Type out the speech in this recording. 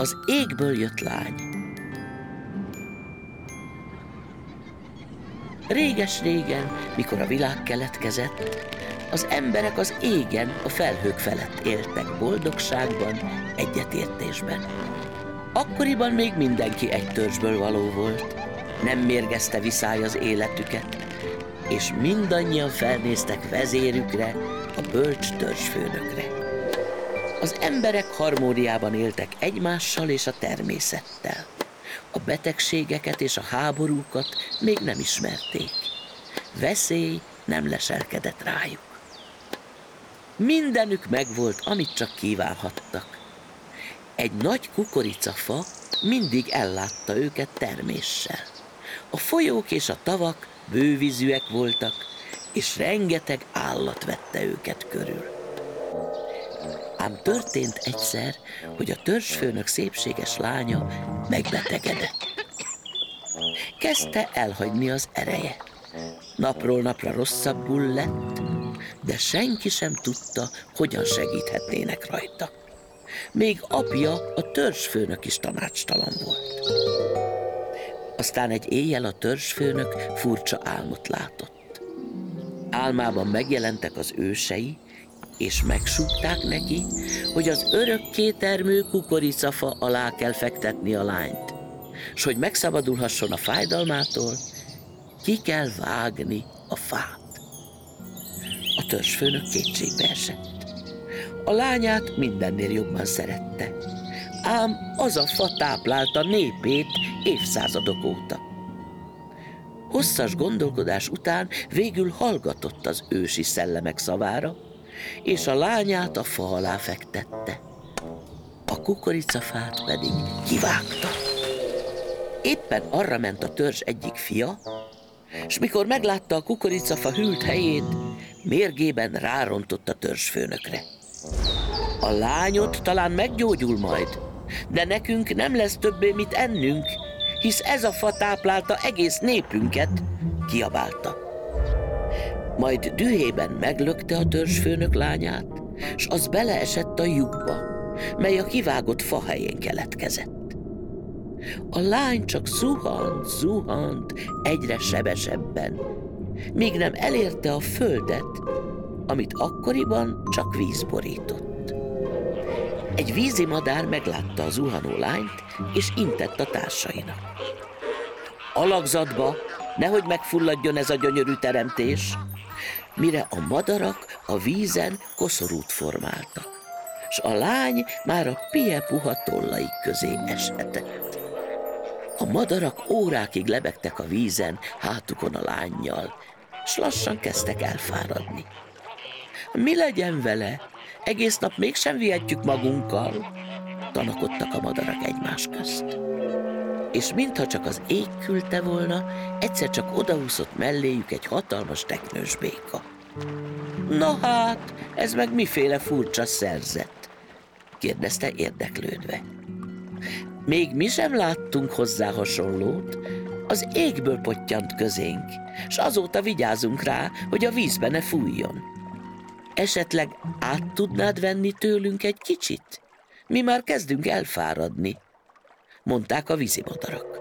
Az égből jött lány. Réges-régen, mikor a világ keletkezett, az emberek az égen, a felhők felett éltek boldogságban, egyetértésben. Akkoriban még mindenki egy törzsből való volt, nem mérgezte viszály az életüket, és mindannyian felnéztek vezérükre, a bölcs törzsfőnökre. Az emberek harmóniában éltek egymással és a természettel. A betegségeket és a háborúkat még nem ismerték. Veszély nem leselkedett rájuk. Mindenük megvolt, amit csak kívánhattak. Egy nagy kukoricafa mindig ellátta őket terméssel. A folyók és a tavak bővízűek voltak, és rengeteg állat vette őket körül. Ám történt egyszer, hogy a törzsfőnök szépséges lánya megbetegedett. Kezdte elhagyni az ereje. Napról napra rosszabbul lett, de senki sem tudta, hogyan segíthetnének rajta. Még apja, a törzsfőnök is tanácstalan volt. Aztán egy éjjel a törzsfőnök furcsa álmot látott. Álmában megjelentek az ősei, és megsúgták neki, hogy az örökké termő kukoricafa alá kell fektetni a lányt, s hogy megszabadulhasson a fájdalmától, ki kell vágni a fát. A törzsfőnök kétségbe esett. A lányát mindennél jobban szerette, ám az a fa táplálta népét évszázadok óta. Hosszas gondolkodás után végül hallgatott az ősi szellemek szavára, és a lányát a fa alá fektette. A kukoricafát pedig kivágta. Éppen arra ment a törzs egyik fia, s mikor meglátta a kukoricafa hűlt helyét, mérgében rárontott a törzsfőnökre. A lányod talán meggyógyul majd, de nekünk nem lesz többé mit ennünk, hisz ez a fa táplálta egész népünket, kiabálta. Majd dühében meglökte a törzsfőnök lányát, s az beleesett a lyukba, mely a kivágott fa helyén keletkezett. A lány csak zuhant egyre sebesebben, míg nem elérte a földet, amit akkoriban csak víz borított. Egy vízimadár meglátta a zuhanó lányt, és intett a társainak. Alakzatba, nehogy megfulladjon ez a gyönyörű teremtés, mire a madarak a vízen koszorút formáltak, s a lány már a pie-puha tollaik közé eshetett. A madarak órákig lebegtek a vízen, hátukon a lánnyal, s lassan kezdtek elfáradni. Mi legyen vele? Egész nap mégsem vihetjük magunkkal, tanakodtak a madarak egymás közt. És mintha csak az ég küldte volna, egyszer csak odaúszott melléjük egy hatalmas teknős béka. Na hát, ez meg miféle furcsa szerzet? Kérdezte érdeklődve. Még mi sem láttunk hozzá hasonlót, az égből pottyant közénk, s azóta vigyázunk rá, hogy a vízbe ne fújjon. Esetleg át tudnád venni tőlünk egy kicsit? Mi már kezdünk elfáradni, mondták a vízimadarak.